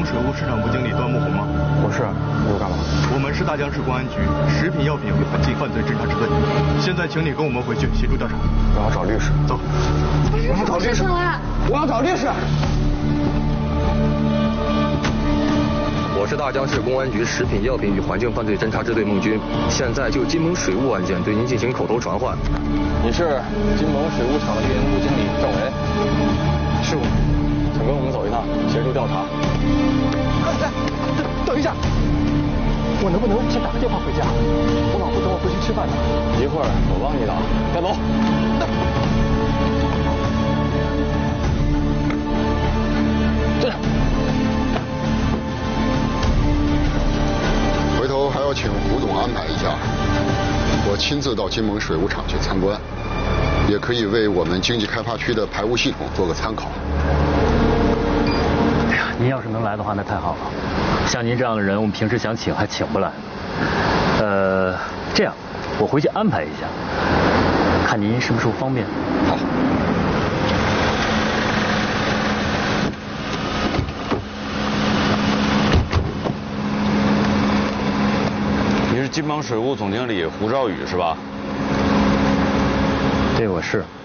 盟水务市场部经理段木红吗？ 我是，你干嘛？ 我们是大江市公安局食品药品与环境犯罪侦查支队，现在请你跟我们回去协助调查。 我要找律师。 走。 我要找律师。 我要找律师。 我是大江市公安局食品药品与环境犯罪侦查支队孟军，现在就金盟水务案件对您进行口头传唤。 你是金盟水务厂业务部经理郑维？是我，请跟我们走一趟，协助调查。等一下，我能不能先打个电话回家？我老婆等我回去吃饭呢。一会儿我帮你打，快走。这样。 回头还要请胡总安排一下，我亲自到金盟水务厂去参观，也可以为我们经济开发区的排污系统做个参考。 哎呀，您要是能来的话，那太好了。像您这样的人，我们平时想请还请不来。这样，我回去安排一下，看您什么时候方便。 好。 你是金盟水务总经理胡兆宇是吧？ 对，我是。